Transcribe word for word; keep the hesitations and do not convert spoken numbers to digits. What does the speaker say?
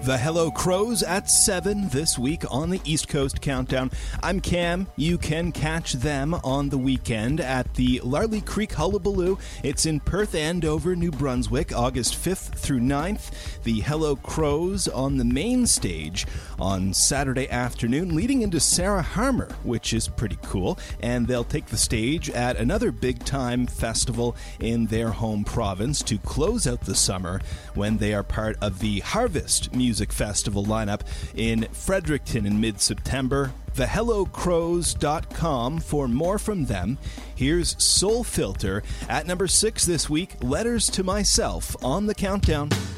The Hello Crows at seven this week on the East Coast Countdown. I'm Cam. You can catch them on the weekend at the Larley Creek Hullabaloo. It's in Perth Andover, New Brunswick, August fifth through ninth. The Hello Crows on the main stage on Saturday afternoon, leading into Sarah Harmer, which is pretty cool. And they'll take the stage at another big-time festival in their home province to close out the summer when they are part of the Harvest Music Festival lineup in Fredericton in mid-September. the hello crows dot com for more from them. Here's Soul Filter at number six this week, Letters to Myself on the Countdown.